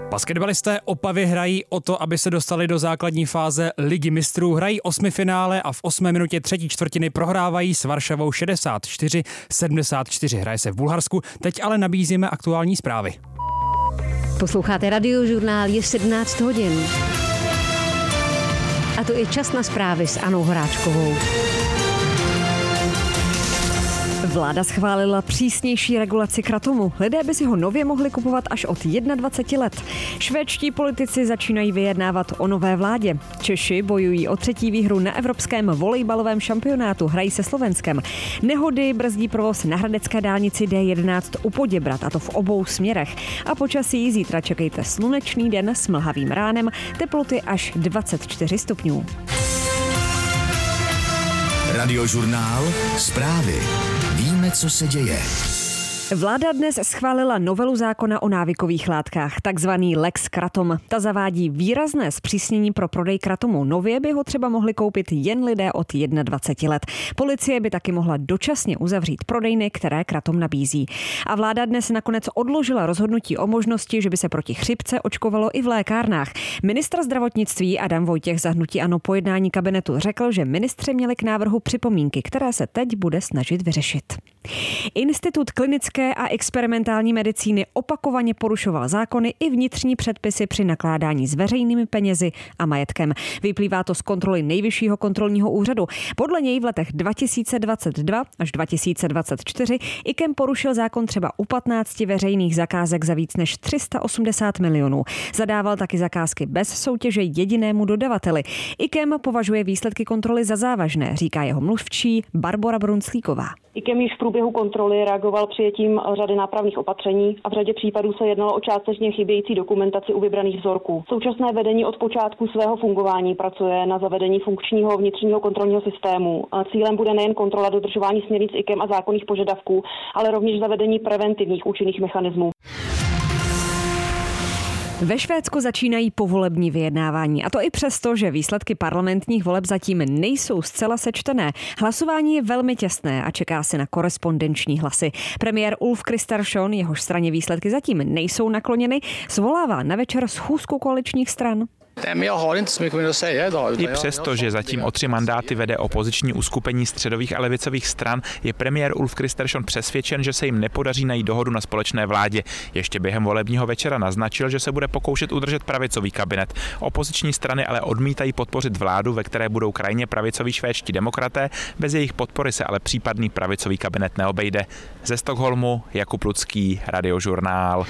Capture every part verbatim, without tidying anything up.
Basketbalisté Opavy hrají o to, aby se dostali do základní fáze Ligy mistrů. Hrají osmifinále a v osmé minutě třetí čtvrtiny prohrávají s Varšavou šedesát čtyři sedmdesát čtyři. Hraje se v Bulharsku, teď ale nabízíme aktuální zprávy. Posloucháte Radiožurnál, je sedmnáct hodin. A to je čas na zprávy s Anou Horáčkovou. Vláda schválila přísnější regulaci kratomu. Lidé by si ho nově mohli kupovat až od dvacet jedna let. Švédští politici začínají vyjednávat o nové vládě. Češi bojují o třetí výhru na evropském volejbalovém šampionátu, hrají se Slovenskem. Nehody brzdí provoz na hradecké dálnici D jedenáct u Poděbrad, a to v obou směrech. A počasí zítra čekejte slunečný den s mlhavým ránem, teploty až dvacet čtyři stupňů. Radiožurnál, zprávy. Víme, co se děje. Vláda dnes schválila novelu zákona o návykových látkách, takzvaný Lex Kratom. Ta zavádí výrazné zpřísnění pro prodej kratomu. Nově by ho třeba mohli koupit jen lidé od dvacet jedna let. Policie by taky mohla dočasně uzavřít prodejny, které kratom nabízí. A vláda dnes nakonec odložila rozhodnutí o možnosti, že by se proti chřipce očkovalo i v lékárnách. Ministr zdravotnictví Adam Vojtěch za hnutí ANO po jednání kabinetu řekl, že ministři měli k návrhu připomínky, které se teď bude snažit vyřešit. Institut klinické a experimentální medicíny opakovaně porušoval zákony i vnitřní předpisy při nakládání s veřejnými penězi a majetkem. Vyplývá to z kontroly Nejvyššího kontrolního úřadu. Podle něj v letech dva tisíce dvacet dva až dva tisíce dvacet čtyři I K E M porušil zákon třeba u patnácti veřejných zakázek za víc než tři sta osmdesát milionů. Zadával taky zakázky bez soutěže jedinému dodavateli. I K E M považuje výsledky kontroly za závažné, říká jeho mluvčí Barbora Brunclíková. I K E M již v průběhu kontroly reagoval přijetím řady nápravných opatření a v řadě případů se jednalo o částečně chybějící dokumentaci u vybraných vzorků. Současné vedení od počátku svého fungování pracuje na zavedení funkčního vnitřního kontrolního systému. Cílem bude nejen kontrola dodržování směrnic I K E M a zákonných požadavků, ale rovněž zavedení preventivních účinných mechanismů. Ve Švédsku začínají povolební vyjednávání, a to i přesto, že výsledky parlamentních voleb zatím nejsou zcela sečtené. Hlasování je velmi těsné a čeká se na korespondenční hlasy. Premiér Ulf Kristersson, jehož straně výsledky zatím nejsou nakloněny, svolává na večer schůzku koaličních stran. I přesto, že zatím o tři mandáty vede opoziční uskupení středových a levicových stran, je premiér Ulf Kristersson přesvědčen, že se jim nepodaří najít dohodu na společné vládě. Ještě během volebního večera naznačil, že se bude pokoušet udržet pravicový kabinet. Opoziční strany ale odmítají podpořit vládu, ve které budou krajně pravicoví švédští demokraté. Bez jejich podpory se ale případný pravicový kabinet neobejde. Ze Stockholmu Jakub Lucký, Radiožurnál.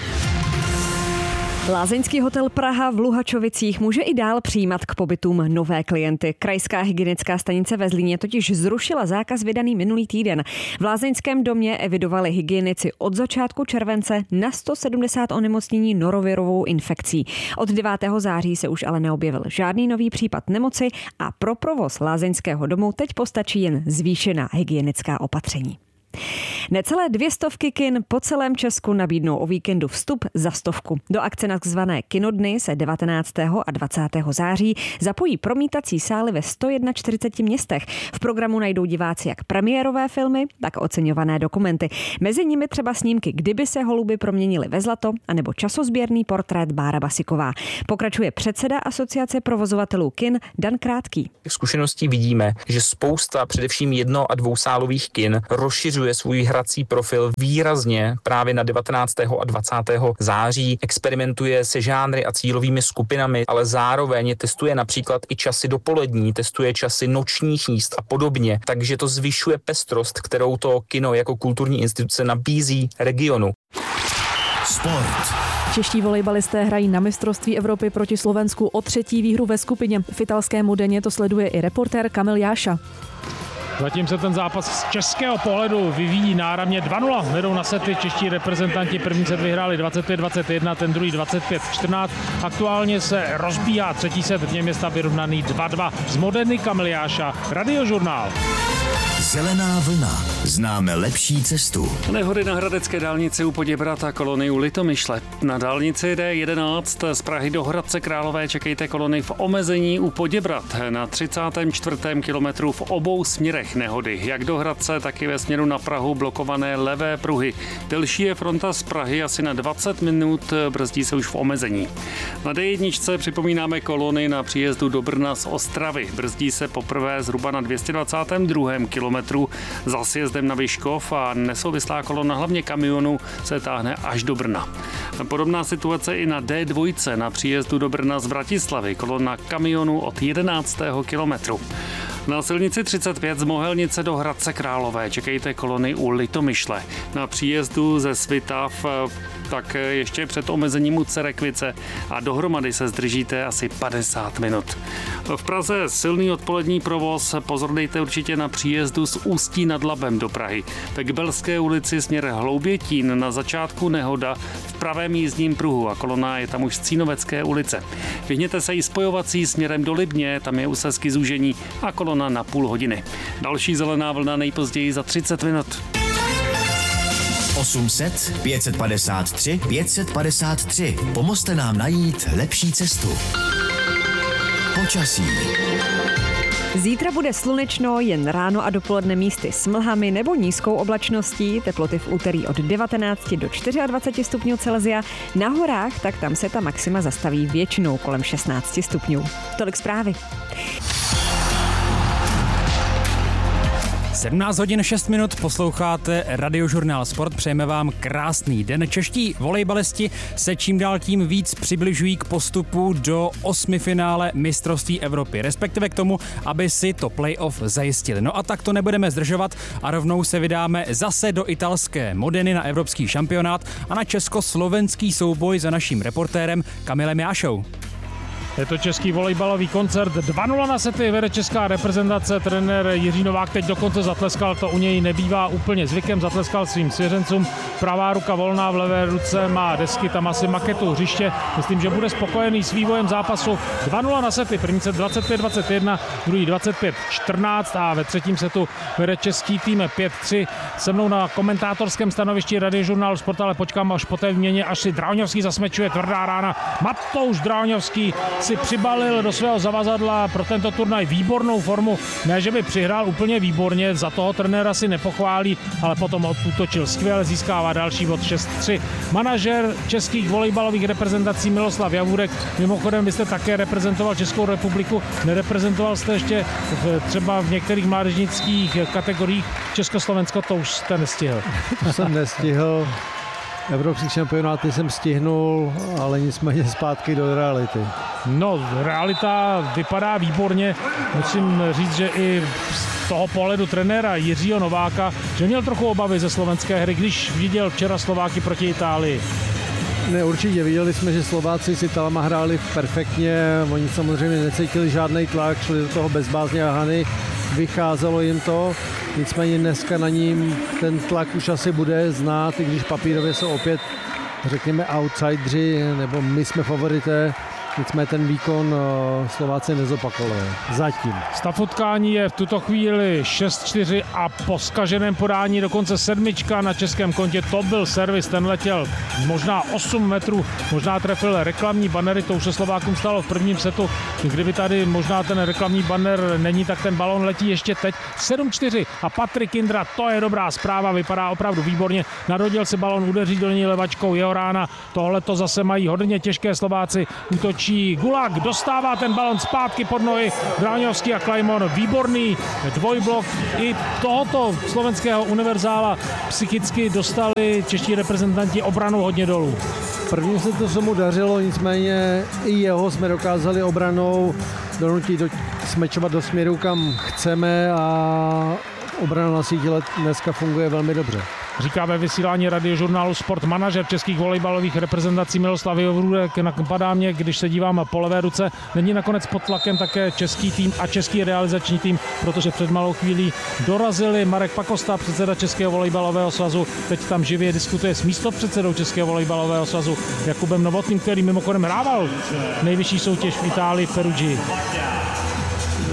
Lázeňský hotel Praha v Luhačovicích může i dál přijímat k pobytům nové klienty. Krajská hygienická stanice ve Zlíně totiž zrušila zákaz vydaný minulý týden. V lázeňském domě evidovali hygienici od začátku července na sto sedmdesát onemocnění norovirovou infekcí. Od devátého září se už ale neobjevil žádný nový případ nemoci a pro provoz lázeňského domu teď postačí jen zvýšená hygienická opatření. Necelé dvě stovky kin po celém Česku nabídnou o víkendu vstup za stovku. Do akce nazvané Kinodny se devatenáctého a dvacátého září zapojí promítací sály ve sto čtyřiceti jedna městech. V programu najdou diváci jak premiérové filmy, tak oceňované dokumenty. Mezi nimi třeba snímky Kdyby se holuby proměnily ve zlato, anebo časozběrný portrét Bára Basiková. Pokračuje předseda Asociace provozovatelů kin Dan Krátký. Zkušeností vidíme, že spousta především jedno- a dvousálových kin rozšiřuje svůj hrací profil výrazně právě na devatenáctého a dvacátého září, experimentuje se žánry a cílovými skupinami, ale zároveň testuje například i časy dopolední, testuje časy nočních jízd a podobně, takže to zvyšuje pestrost, kterou to kino jako kulturní instituce nabízí regionu. Sport. Čeští volejbalisté hrají na mistrovství Evropy proti Slovensku o třetí výhru ve skupině. V italském denně to sleduje i reportér Kamil Jáša. Zatím se ten zápas z českého pohledu vyvíjí náramně dva nula. Vedou na sety čeští reprezentanti. První set vyhráli dvacet pět dvacet jedna, ten druhý dvacet pět čtrnáct. Aktuálně se rozbíhá třetí set, v něm je stav vyrovnaný dva dva. Z Modeny Kamil Jáša, Radiožurnál. Zelená vlna. známe lepší cestu. Nehody na hradecké dálnici u Poděbrad a kolony u Litomyšle. Na dálnici D jedenáct z Prahy do Hradce Králové čekejte kolony v omezení u Poděbrad. Na třicátém čtvrtém kilometru v obou směrech nehody. Jak do Hradce, tak i ve směru na Prahu blokované levé pruhy. Delší je fronta z Prahy asi na dvacet minut, brzdí se už v omezení. Na D jedna připomínáme kolony na příjezdu do Brna z Ostravy. Brzdí se poprvé zhruba na dvě stě dvacátém druhém kilometru za sjezdem na Vyškov a nesouvislá kolona hlavně kamionů se táhne až do Brna. Podobná situace i na D dva na příjezdu do Brna z Bratislavy. Kolona kamionů od jedenáctého kilometru. Na silnici třicet pět z Mohelnice do Hradce Králové čekejte kolony u Litomyšle. Na příjezdu ze Svitav tak ještě před omezením u Cerekvice a dohromady se zdržíte asi padesát minut. V Praze silný odpolední provoz, pozor dejte určitě na příjezdu z Ústí nad Labem do Prahy. K Belské ulici směr Hloubětín na začátku nehoda v pravém jízdním pruhu a kolona je tam už z Cínovecké ulice. Vyhněte se i spojovací směrem do Libně, tam je úseky zúžení a kolona na půl hodiny. Další zelená vlna nejpozději za třicet minut. osm set, pět set padesát tři, pět set padesát tři. Pomozte nám najít lepší cestu. Počasí. Zítra bude slunečno, jen ráno a dopoledne místy s mlhami nebo nízkou oblačností, teploty v úterý od devatenáct do dvaceti čtyř stupňů Celsia. Na horách, tak tam se ta maxima zastaví většinou kolem šestnáct stupňů. Tolik zprávy. sedmnáct hodin šest minut, posloucháte Radiožurnál Sport, přejeme vám krásný den. Čeští volejbalisti se čím dál tím víc přibližují k postupu do osmifinále mistrovství Evropy, respektive k tomu, aby si to playoff zajistili. No a tak to nebudeme zdržovat a rovnou se vydáme zase do italské Modeny na evropský šampionát a na československý souboj za naším reportérem Kamilem Jášou. Je to český volejbalový koncert. dva nula na sety vede česká reprezentace. Trenér Jiří Novák teď dokonce zatleskal, to u něj nebývá úplně zvykem, zatleskal svým svěřencům. Pravá ruka volná, v levé ruce má desky, tam asi maketu hřiště. Myslím, že bude spokojený s vývojem zápasu. dva nula na sety, první set dvacet pět dvacet jedna, druhý dvacet pět čtrnáct a ve třetím setu vede český tým pět tři. Se mnou na komentátorském stanovišti Radiožurnálu Sport, ale počkám až po té výměně, až si Dráňovský zasmečuje, tvrdá rána. Matouš Dráňovský si přibalil do svého zavazadla pro tento turnaj výbornou formu. Ne, že by přihrál úplně výborně, za toho trenéra si nepochválí, ale potom odútočil skvěle, získává další bod šest tři. Manažer českých volejbalových reprezentací Miloslav Javůrek, mimochodem vy jste také reprezentoval Českou republiku, nereprezentoval jste ještě v, třeba v některých mládežnických kategoriích. Československo to už jste nestihl. To jsem nestihl. Evropský šampionáty jsem stihnul, ale nicméně zpátky do reality. No, realita vypadá výborně. Musím říct, že i z toho pohledu trenéra Jiřího Nováka, že měl trochu obavy ze slovenské hry, když viděl včera Slováky proti Itálii. Ne, určitě viděli jsme, že Slováci s Italama hráli perfektně, oni samozřejmě necítili žádný tlak, šli do toho bezbázně a hany, vycházelo jim to, nicméně dneska na ním ten tlak už asi bude znát, i když papírově jsou opět, řekněme, outsideri, nebo my jsme favorité. Nicméně ten výkon Slováci nezopakovali. Zatím. Stav utkání je v tuto chvíli šest čtyři a po zkaženém podání dokonce sedmička na českém kontě. To byl servis, ten letěl možná osm metrů, možná trefil reklamní banery, to už se Slovákům stalo v prvním setu. Kdyby tady možná ten reklamní banner není, tak ten balón letí ještě teď. sedm čtyři a Patrik Indra, to je dobrá zpráva, vypadá opravdu výborně. Narodil si balón, udeří do něj levačkou jeho rána. Tohle to zase mají hodně těžké Slováci. Útočí Gulag, dostává ten balon zpátky pod nohy. Dráňovský a Klajmon, výborný dvojblok. I tohoto slovenského univerzála psychicky dostali čeští reprezentanti obranu hodně dolů. První se to se mu dařilo, nicméně i jeho jsme dokázali obranou donutit do, smečovat do směru, kam chceme a obrana na síti dneska funguje velmi dobře. Říká ve vysílání Radiožurnálu Sport manažer českých volejbalových reprezentací Miloslav Javůrek. Napadá mě, když se dívám po levé ruce, není nakonec pod tlakem také český tým a český realizační tým, protože před malou chvílí dorazili Marek Pakosta, předseda Českého volejbalového svazu. Teď tam živě diskutuje s místopředsedou Českého volejbalového svazu Jakubem Novotným, který mimochodem hrával nejvyšší soutěž v Itálii v Perugii.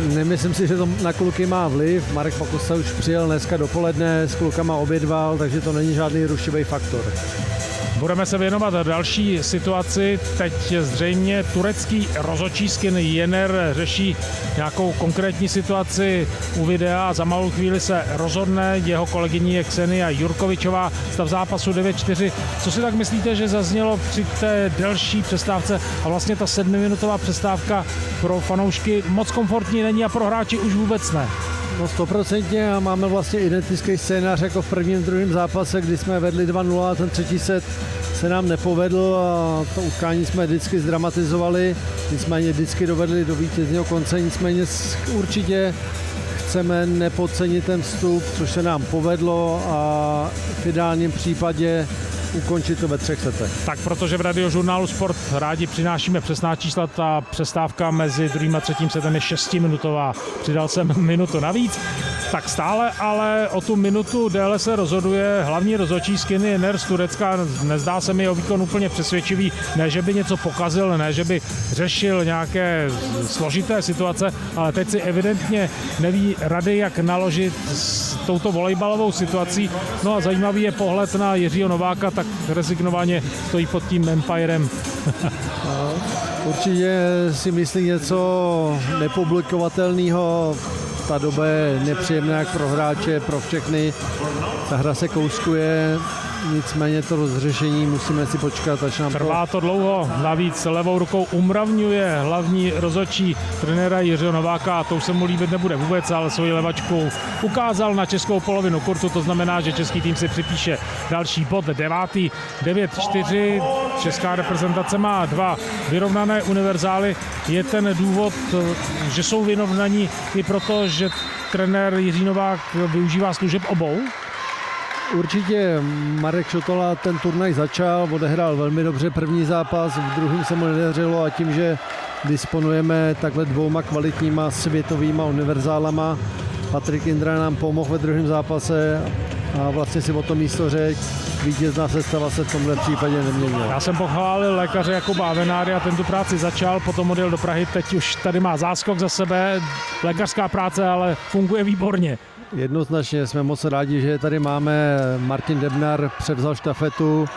Nemyslím si, že to na kluky má vliv. Marek Pakosta už přijel dneska dopoledne, s klukama obědval, takže to není žádný rušivý faktor. Budeme se věnovat další situaci. Teď zřejmě turecký rozhodčí Yener řeší nějakou konkrétní situaci u videa a za malou chvíli se rozhodne. Jeho kolegyní je Ksenia Jurkovičová, stav zápasu devět čtyři. Co si tak myslíte, že zaznělo při té delší přestávce a vlastně ta sedmiminutová přestávka pro fanoušky moc komfortní není a pro hráči už vůbec ne? No stoprocentně a máme vlastně identický scénář jako v prvním, druhém zápase, kdy jsme vedli dva nula a ten třetí set se nám nepovedl a to utkání jsme vždycky zdramatizovali, nicméně vždycky dovedli do vítězného konce, nicméně určitě chceme nepodcenit ten vstup, což se nám povedlo a v ideálním případě ukončit to ve třech setech. Tak protože v Radiožurnálu Sport rádi přinášíme přesná čísla, ta přestávka mezi druhým a třetím setem je šestiminutová. Přidal jsem minutu navíc. Tak stále, ale o tu minutu déle se rozhoduje hlavní rozhodčí Yener z Turecka. Nezdá se mi jeho výkon úplně přesvědčivý. Ne, že by něco pokazil, ne, že by řešil nějaké složité situace, ale teď si evidentně neví rady, jak naložit s touto volejbalovou situací. No a zajímavý je pohled na Jiřího Nováka, tak rezignovaně stojí pod tím empirem. Určitě si myslí něco nepublikovatelného. Ta doba je nepříjemná jak pro hráče, pro všechny. Ta hra se kouskuje, nicméně to rozřešení musíme si počkat, až nám Trvá to dlouho, navíc levou rukou umravňuje hlavní rozhodčí trenéra Jiřího Nováka a to už se mu líbit nebude vůbec, ale svoji levačku ukázal na českou polovinu kurtu, to znamená, že český tým si připíše další bod, devátý, devět čtyři. Česká reprezentace má dva vyrovnané univerzály. Je ten důvod, že jsou vyrovnaní i proto, že trenér Jiří Novák využívá služeb obou? Určitě Marek Šotola ten turnaj začal, odehrál velmi dobře první zápas, v druhém se mu nedařilo a tím, že disponujeme takhle dvouma kvalitníma světovýma univerzálama, Patrik Indra nám pomohl ve druhém zápase a vlastně si o to místo řekl. Vítězná sestava se v tomhle případě neměnila. Já jsem pochválil lékaře Jakuba Avenáry a ten tu práci začal, potom odjel do Prahy, teď už tady má záskok za sebe, lékařská práce, ale funguje výborně. Jednoznačně jsme moc rádi, že tady máme. Martin Debnar převzal štafetu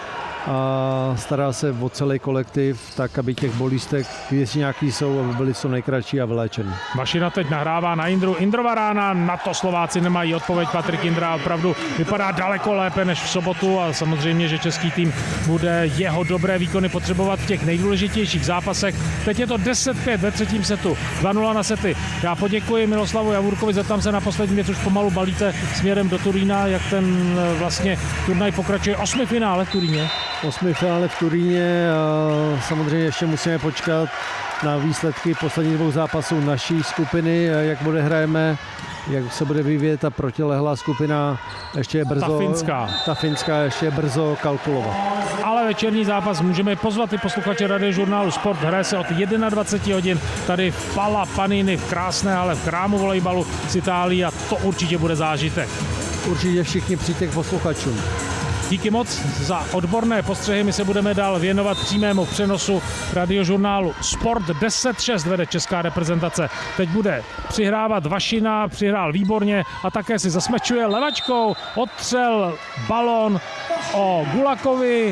a stará se o celý kolektiv, tak aby těch bolístek, jestli nějaký jsou, aby byly co nejkratší a vyléčený. Mašina teď nahrává na Indru. Indrova rána, na to Slováci nemají odpověď. Patrik Indra opravdu vypadá daleko lépe než v sobotu a samozřejmě, že český tým bude jeho dobré výkony potřebovat v těch nejdůležitějších zápasech. Teď je to deset pět ve třetím setu, dva nula na sety. Já poděkuji Miloslavu Javůrkovi, zeptám se na poslední věc, už pomalu balíte směrem do Turína, jak ten vlastně turnaj pokračuje. Osmi finále v Turíně. Osmi finále v Turíně a samozřejmě ještě musíme počkat na výsledky posledních dvou zápasů naší skupiny, jak bude hrajeme, jak se bude vyvíjet ta protilehlá skupina, ještě je brzo. Ta finská. Ta finská ještě je brzo kalkulovat. Ale večerní zápas můžeme pozvat i posluchače Radiožurnálu Sport. Hraje se od dvacet jedna hodin tady v Pala Panini v krásné hale v chrámu volejbalu z Itálie a to určitě bude zážitek. Určitě všichni přijďte k posluchačům. Díky moc za odborné postřehy. My se budeme dál věnovat přímému přenosu Radiožurnálu Sport. deset šest vede česká reprezentace. Teď bude přihrávat Vašina, přihrál výborně a také si zasmečuje levačkou. Odtřel balón o Gulakovi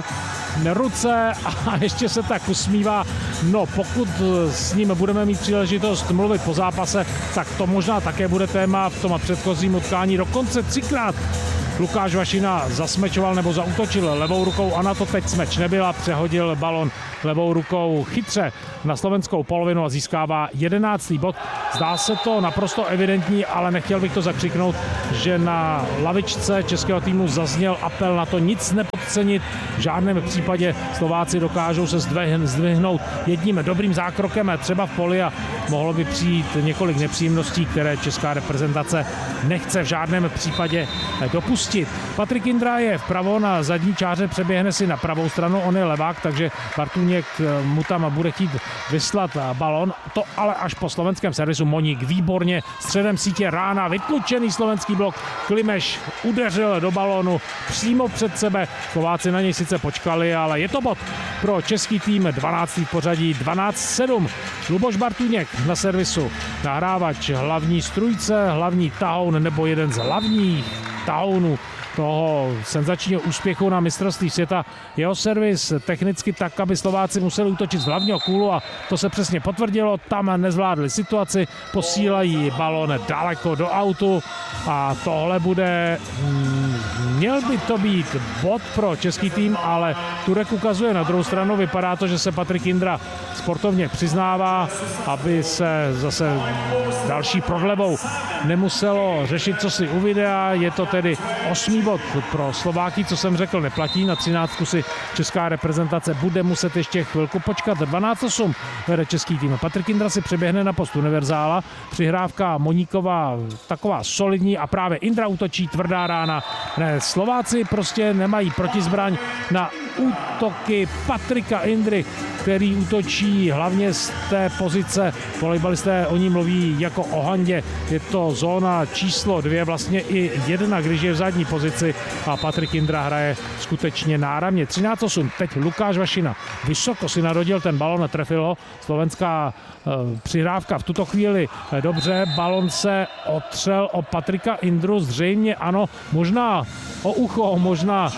ruce a ještě se tak usmívá. No, pokud s ním budeme mít příležitost mluvit po zápase, tak to možná také bude téma v tom předchozím utkání. Dokonce třikrát Lukáš Vašina zasmečoval nebo zaútočil levou rukou a na to teď smeč nebyla, přehodil balon levou rukou chytře na slovenskou polovinu a získává jedenáctý bod. Zdá se to naprosto evidentní, ale nechtěl bych to zakřiknout, že na lavičce českého týmu zazněl apel na to nic nepodcenit. V žádném případě Slováci dokážou se zdvihnout jedním dobrým zákrokem třeba v poli a mohlo by přijít několik nepříjemností, které česká reprezentace nechce v žádném případě dopustit. Patrik Indra je vpravo na zadní čáře, přeběhne si na pravou stranu, on je levák, takže Bartůněk mu tam bude chtít vyslat balon. To ale až po slovenském servisu. Moník výborně středem sítě rána, vytlučený slovenský blok. Klimeš udeřil do balónu přímo před sebe. Slováci na něj sice počkali, ale je to bod pro český tým, dvanáctý v pořadí, dvanáct sedm. Luboš Bartuněk na servisu, nahrávač, hlavní strujce, hlavní tahoun nebo jeden z hlavních tahounů toho senzačního úspěchu na mistrovství světa. Jeho servis technicky tak, aby Slováci museli útočit z hlavního kůlu a to se přesně potvrdilo. Tam nezvládli situaci, posílají balón daleko do autu a tohle bude, měl by to být bod pro český tým, ale Turek ukazuje na druhou stranu, vypadá to, že se Patrik Indra sportovně přiznává, aby se zase další prodlevou nemuselo řešit, co si u videa. Je to tedy osmý bod pro Slováky, co jsem řekl, neplatí. Na třináctku si česká reprezentace bude muset ještě chvilku počkat. dvanáct osm vede český tým. Patrik Indra si přeběhne na post univerzála. Přihrávka Moníková taková solidní a právě Indra útočí, tvrdá rána. Ne, Slováci prostě nemají protizbraň na útoky Patrika Indry, který útočí hlavně z té pozice. Volejbalisté o ní mluví jako o handě. Je to zóna číslo dvě, vlastně i jedna, když je v zadní pozici a Patrik Indra hraje skutečně náramně. třináct osm. Teď Lukáš Vašina. Vysoko si narodil ten balon, netrefil ho. Slovenská e, přihrávka v tuto chvíli e, dobře. Balon se otřel o Patrika Indru. Zřejmě ano, možná o ucho, možná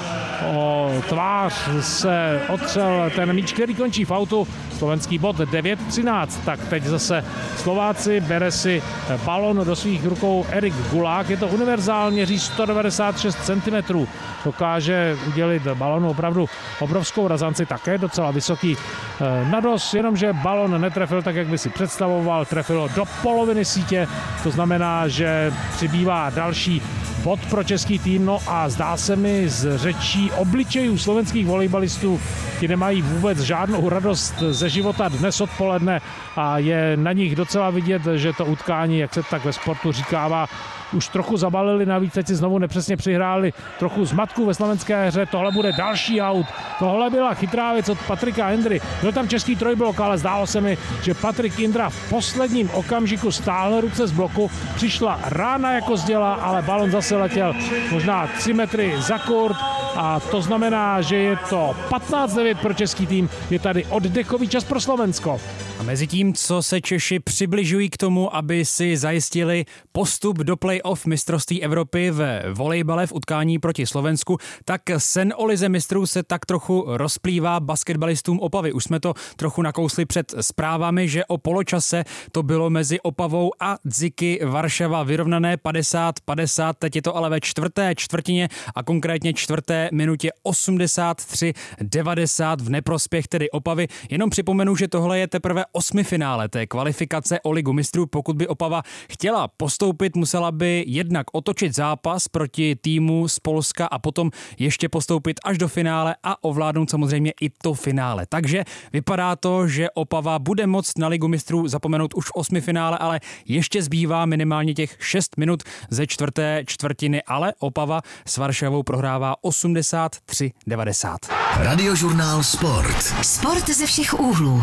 o tvář se otřel ten míč, který končí v autu. Slovenský bod devět třináct. Tak teď zase Slováci, bere si balon do svých rukou Erik Gulák. Je to univerzál, měří sto devadesát šest centimetrů. Dokáže udělit balonu opravdu obrovskou razanci, také docela vysoký nados, jenomže balon netrefil tak, jak by si představoval. Trefilo do poloviny sítě, to znamená, že přibývá další bod pro český tým. No a zdá se mi z řečí obličejů slovenských volejbalistů, ti nemají vůbec žádnou radost ze života dnes odpoledne a je na nich docela vidět, že to utkání, jak se tak ve sportu říkává, už trochu zabalili, navíc teď si znovu nepřesně přihráli trochu zmatku ve slovenské hře. Tohle bude další aut. Tohle byla chytrá věc od Patrika Indry. Byl tam český trojblok, ale zdálo se mi, že Patrik Indra v posledním okamžiku stáhl ruce z bloku. Přišla rána jako z děla, ale balon zase letěl možná tři metry za kurt a to znamená, že je to patnáct devět pro český tým. Je tady oddechový čas pro Slovensko. A mezi tím, co se Češi přibližují k tomu, aby si zajistili postup do play-off mistrovství Evropy ve volejbale v utkání proti Slovensku, tak sen o lize mistrů se tak trochu rozplývá basketbalistům Opavy. Už jsme to trochu nakousli před zprávami, že o poločase to bylo mezi Opavou a Dziky Varšava vyrovnané padesát padesát. Teď je to ale ve čtvrté čtvrtině a konkrétně čtvrté minutě osmdesát tři devadesát v neprospěch tedy Opavy. Jenom připomenu, že tohle je teprve osmifinále té kvalifikace o ligu mistrů. Pokud by Opava chtěla postoupit, musela by jednak otočit zápas proti týmu z Polska a potom ještě postoupit až do finále a ovládnout samozřejmě i to finále. Takže vypadá to, že Opava bude moct na ligu mistrů zapomenout už v osmifinále, ale ještě zbývá minimálně těch šest minut ze čtvrté čtvrtiny, ale Opava s Varšavou prohrává osmdesát tři devadesát. Radiožurnál Sport. Sport ze všech úhlů.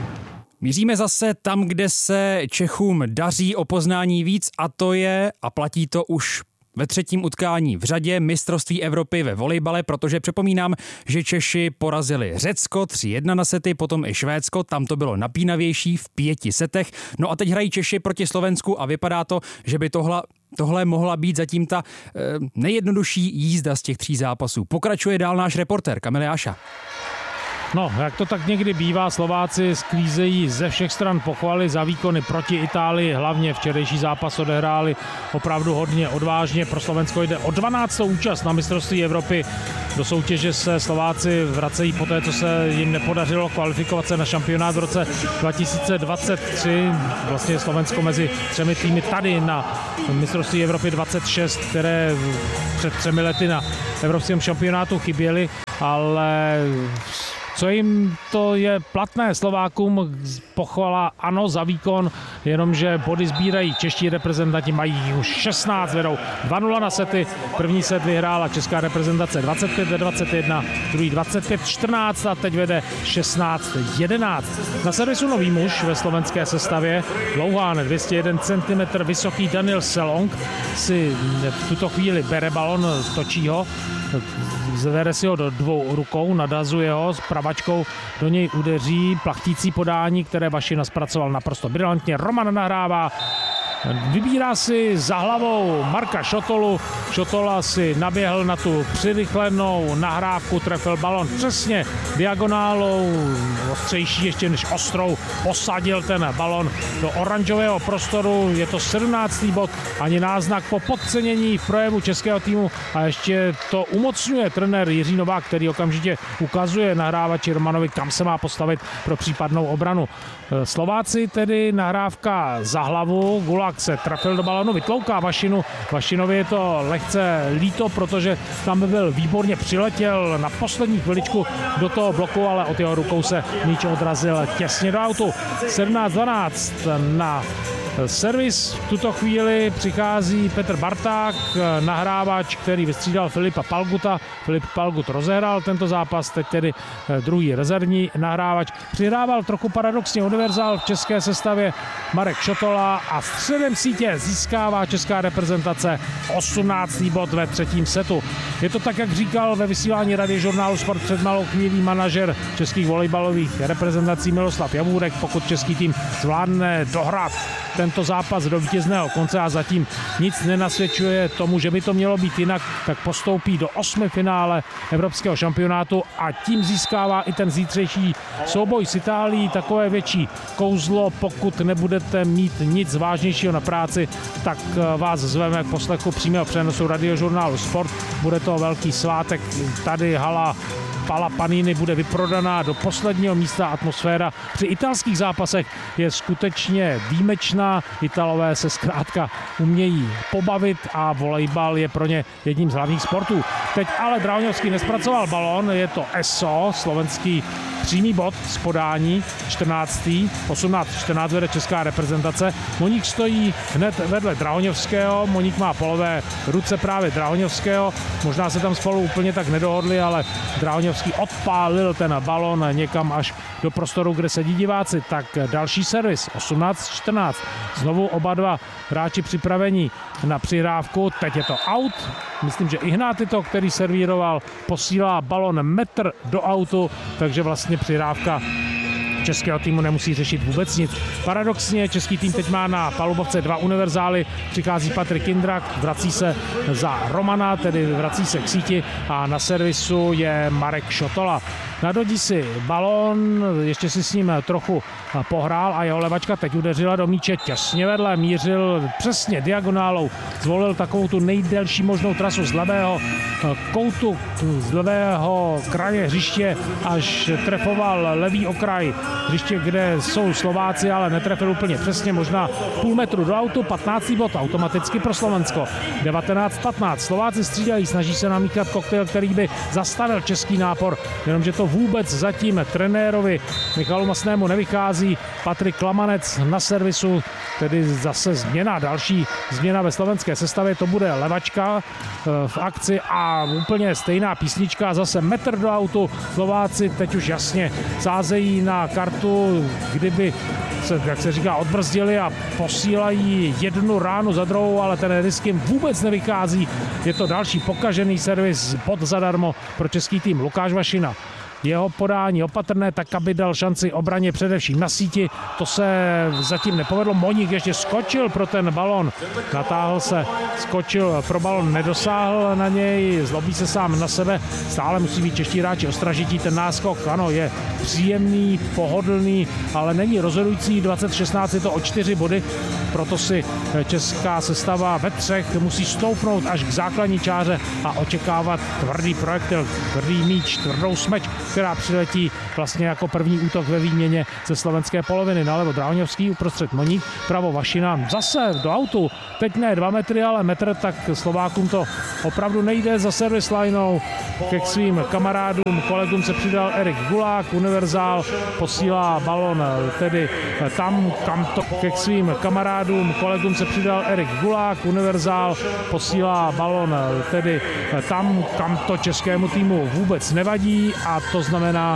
Míříme zase tam, kde se Čechům daří o poznání víc a to je, a platí to už ve třetím utkání v řadě mistrovství Evropy ve volejbale, protože připomínám, že Češi porazili Řecko tři jedna na sety, potom i Švédsko, tam to bylo napínavější v pěti setech. No a teď hrají Češi proti Slovensku a vypadá to, že by tohle Tohle mohla být zatím ta e, nejjednodušší jízda z těch tří zápasů. Pokračuje dál náš reportér Kamil Jáša. No, jak to tak někdy bývá, Slováci sklízejí ze všech stran pochvaly za výkony proti Itálii, hlavně včerejší zápas odehráli opravdu hodně odvážně. Pro Slovensko jde o dvanáctou účast na mistrovství Evropy. Do soutěže se Slováci vracejí po té, co se jim nepodařilo kvalifikovat se na šampionát v roce dva tisíce dvacet tři. Vlastně Slovensko mezi třemi týmy tady na mistrovství Evropy dvacet šest, které před třemi lety na evropském šampionátu chyběly, ale co jim to je platné Slovákům, pochvala ano za výkon, jenomže body sbírají čeští reprezentanti, mají už šestnáct, vedou dva nula na sety, první set vyhrála česká reprezentace dvacet pět dvacet jedna, druhý dvacet pět čtrnáct a teď vede šestnáct jedenáct. Na servisu nový muž ve slovenské sestavě, dlouhán dvě stě jedna centimetrů vysoký Daniel Selong si v tuto chvíli bere balon, točí ho, zvere si ho do dvou rukou, nadazuje ho, s pravačkou do něj udeří plachtící podání, které Vašina zpracoval naprosto brilantně. Roman nahrává, vybírá si za hlavou Marka Šotolu. Šotola si naběhl na tu přirychlenou nahrávku, trefil balon přesně diagonálou, ostřejší ještě než ostrou, posadil ten balon do oranžového prostoru. Je to sedmnáctý bod, ani náznak po podcenění v projevu českého týmu a ještě to umocňuje trenér Jiří Novák, který okamžitě ukazuje nahrávači Romanovi, kam se má postavit pro případnou obranu. Slováci tedy nahrávka za hlavu, Gulák se trefil do balonu, vytlouká Vašinu. Vašinovi je to lehce líto, protože tam by byl výborně, přiletěl na poslední chviličku do toho bloku, ale od jeho rukou se míč odrazil těsně do autu. sedmnáct dvanáct na servis. V tuto chvíli přichází Petr Barták, nahrávač, který vystřídal Filipa Palguta. Filip Palgut rozehrál tento zápas, teď tedy druhý rezervní nahrávač. Přihrával trochu paradoxně univerzál v české sestavě Marek Šotola a středem sítě získává česká reprezentace osmnáctý bod ve třetím setu. Je to tak, jak říkal ve vysílání Radiožurnálu Sport před malou chvílí manažer českých volejbalových reprezentací Miloslav Javůrek. Pokud český tým zvládne dohrát tento zápas do vítězného konce a zatím nic nenasvědčuje tomu, že by to mělo být jinak, tak postoupí do osmifinále evropského šampionátu a tím získává i ten zítřejší souboj s Itálií takové větší kouzlo. Pokud nebudete mít nic vážnějšího na práci, tak vás zveme k poslechu přímého přenosu Radiožurnálu Sport. Bude to velký svátek, tady hala Pala Panini bude vyprodaná do posledního místa. Atmosféra při italských zápasech je skutečně výjimečná. Italové se zkrátka umějí pobavit a volejbal je pro ně jedním z hlavních sportů. Teď ale Drahoňovský nespracoval balón, je to E S O, slovenský přímý bod z podání, čtrnáctý osmnáct čtrnáct vede česká reprezentace. Moník stojí hned vedle Drahoňovského, Moník má polové ruce právě Drahoňovského, možná se tam spolu úplně tak nedohodli, ale Drahoňovský odpálil ten balon někam až do prostoru, kde sedí diváci. Tak další servis, osmnáct čtrnáct. Znovu oba dva hráči připravení na přihrávku, teď je to out. Myslím, že Ignátyto, který servíroval, posílá balon metr do autu, takže vlastně přihrávka českého týmu nemusí řešit vůbec nic. Paradoxně český tým teď má na palubovce dva univerzály, přichází Patrik Indrak, vrací se za Romana, tedy vrací se k síti a na servisu je Marek Šotola. Nadodí si balón, ještě si s ním trochu pohrál a jeho levačka teď udeřila do míče těsně vedle, mířil přesně diagonálou, zvolil takovou tu nejdelší možnou trasu z levého koutu, z levého kraje hřiště, až trefoval levý okraj hřiště, kde jsou Slováci, ale netrefil úplně přesně, možná půl metru do autu, patnáctý bod automaticky pro Slovensko. devatenáct patnáct. Slováci střídají, snaží se namíchat koktejl, který by zastavil český nápor, jenomže to vůbec zatím trenérovi Michalu Masnému nevychází. Patrik Klamanec na servisu, tedy zase změna, další změna ve slovenské sestavě, to bude levačka v akci a úplně stejná písnička, zase metr do autu. Slováci teď už jasně sázejí na kartu, kdyby se, jak se říká, odbrzdili a posílají jednu ránu za druhou, ale ten risk jim vůbec nevychází. Je to další pokažený servis, bod zadarmo pro český tým. Lukáš Vašina. Jeho podání opatrné, tak aby dal šanci obraně především na síti. To se zatím nepovedlo. Moník ještě skočil pro ten balon. Natáhl se, skočil pro balon, nedosáhl na něj, zlobí se sám na sebe. Stále musí být čeští hráči ostražití. Ten náskok, ano, je příjemný, pohodlný, ale není rozhodující. dvacet šestnáct je to o čtyři body. proto si česká sestava ve třech musí stoupnout až k základní čáře a očekávat tvrdý projektil, tvrdý míč, tvrdou smeč, která přiletí vlastně jako první útok ve výměně ze slovenské poloviny. Nalevo Dráňovský, uprostřed Moník, pravo Vašina, zase do autu, teď ne dva metry, ale metr, tak Slovákům to opravdu nejde. Za servis lineou ke svým kamarádům, kolegům se přidal Erik Gulák, Univerzál posílá balon tedy tam, kam to ke svým kamarádům, kolegům se přidal Erik Gulák, Univerzál posílá balon tedy tam, kam to českému týmu vůbec nevadí, a to znamená